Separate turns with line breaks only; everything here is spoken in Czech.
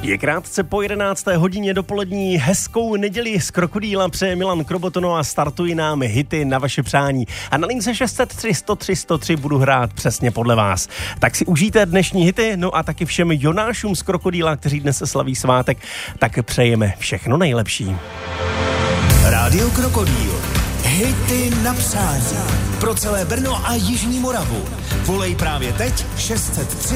Je krátce po 11. hodině dopolední, hezkou neděli z Krokodýla přeje Milan Krobotono a startují nám hity na vaše přání. A na lince 603 103 103 budu hrát přesně podle vás. Tak si užijte dnešní hity, no a taky všem Jonášům z Krokodýla, kteří dnes se slaví svátek, tak přejeme všechno nejlepší.
Rádio Krokodýl. Hity na přání. Pro celé Brno a Jižní Moravu. Volej právě teď 603